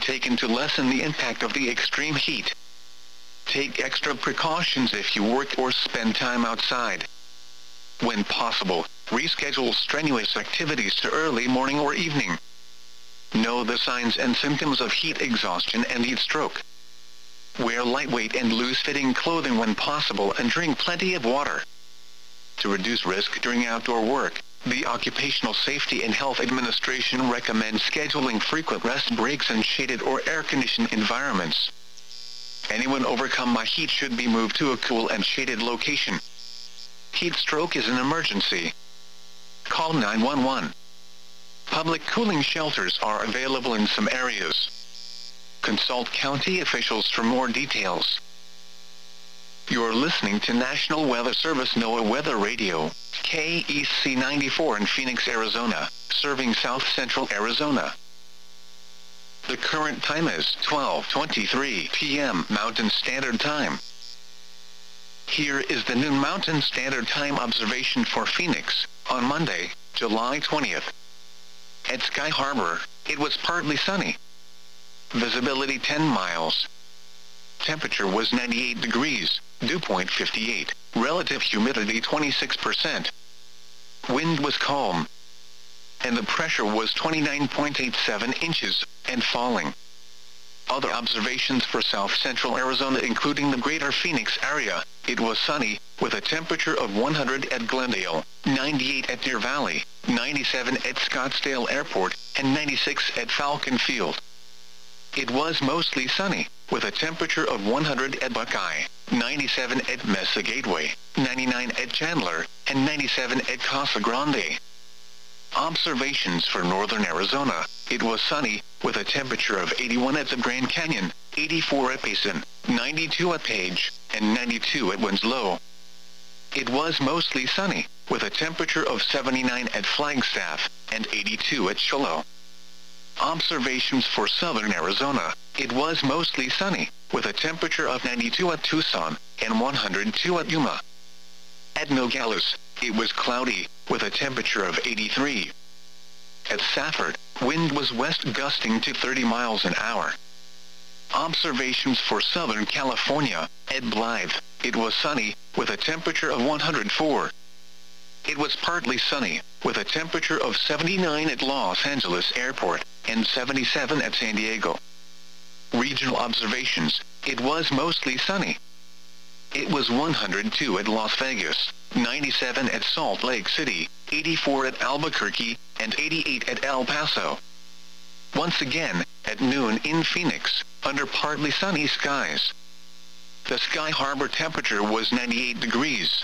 taken to lessen the impact of the extreme heat. Take extra precautions if you work or spend time outside. When possible, reschedule strenuous activities to early morning or evening. Know the signs and symptoms of heat exhaustion and heat stroke. Wear lightweight and loose-fitting clothing when possible and drink plenty of water. To reduce risk during outdoor work, the Occupational Safety and Health Administration recommends scheduling frequent rest breaks in shaded or air-conditioned environments. Anyone overcome by heat should be moved to a cool and shaded location. Heat stroke is an emergency. Call 911. Public cooling shelters are available in some areas. Consult county officials for more details. You're listening to National Weather Service NOAA Weather Radio, KEC 94 in Phoenix, Arizona, serving south-central Arizona. The current time is 12:23 p.m. Mountain Standard Time. Here is the noon Mountain Standard Time observation for Phoenix, on Monday, July 20th. At Sky Harbor, it was partly sunny. Visibility 10 miles. Temperature was 98 degrees, dew point 58, relative humidity 26%. Wind was calm. And the pressure was 29.87 inches, and falling. Other observations for south-central Arizona including the greater Phoenix area, it was sunny, with a temperature of 100 at Glendale, 98 at Deer Valley, 97 at Scottsdale Airport, and 96 at Falcon Field. It was mostly sunny, with a temperature of 100 at Buckeye, 97 at Mesa Gateway, 99 at Chandler, and 97 at Casa Grande. Observations for northern Arizona, it was sunny, with a temperature of 81 at the Grand Canyon, 84 at Payson, 92 at Page, and 92 at Winslow. It was mostly sunny, with a temperature of 79 at Flagstaff, and 82 at Shiloh. Observations for southern Arizona, it was mostly sunny, with a temperature of 92 at Tucson, and 102 at Yuma. At Nogales, it was cloudy, with a temperature of 83. At Safford, wind was west gusting to 30 miles an hour. Observations for Southern California, at Blythe, it was sunny, with a temperature of 104. It was partly sunny, with a temperature of 79 at Los Angeles Airport, and 77 at San Diego. Regional observations, it was mostly sunny. It was 102 at Las Vegas, 97 at Salt Lake City, 84 at Albuquerque, and 88 at El Paso. Once again, at noon in Phoenix, under partly sunny skies. The Sky Harbor temperature was 98 degrees.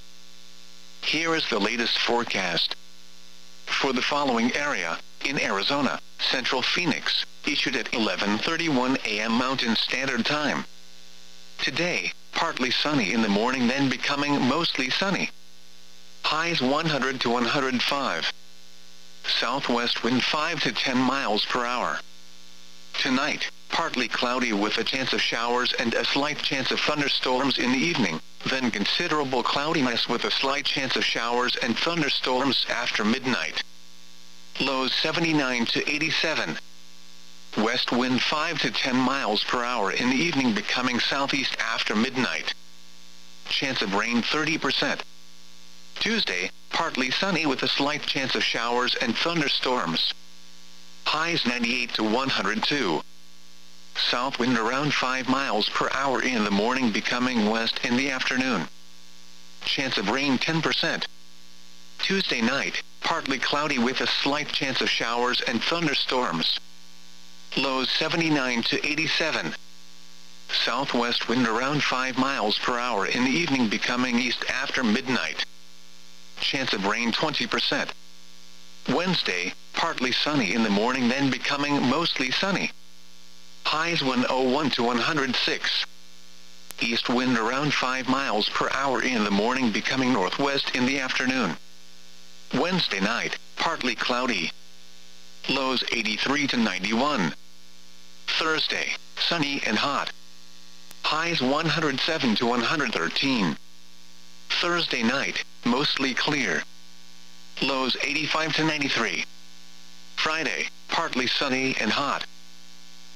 Here is the latest forecast. For the following area, in Arizona, Central Phoenix, issued at 11:31 a.m. Mountain Standard Time. Today, partly sunny in the morning then becoming mostly sunny. Highs 100 to 105. Southwest wind 5 to 10 miles per hour. Tonight, partly cloudy with a chance of showers and a slight chance of thunderstorms in the evening, then considerable cloudiness with a slight chance of showers and thunderstorms after midnight. Lows 79 to 87. West wind 5 to 10 miles per hour in the evening becoming southeast after midnight. Chance of rain 30%. Tuesday, partly sunny with a slight chance of showers and thunderstorms. Highs 98 to 102. South wind around 5 miles per hour in the morning becoming west in the afternoon. Chance of rain 10%. Tuesday night, partly cloudy with a slight chance of showers and thunderstorms. Lows 79 to 87. Southwest wind around 5 miles per hour in the evening becoming east after midnight. Chance of rain 20%. Wednesday, partly sunny in the morning then becoming mostly sunny. Highs 101 to 106. East wind around 5 miles per hour in the morning becoming northwest in the afternoon. Wednesday night, partly cloudy. Lows 83 to 91. Thursday, sunny and hot. Highs 107 to 113. Thursday night, mostly clear. Lows 85 to 93. Friday, partly sunny and hot.